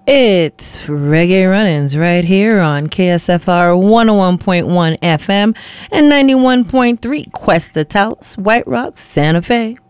It's Reggae Run-Ins right here on KSFR 101.1 FM and 91.3 Cuesta Taos, White Rock, Santa Fe.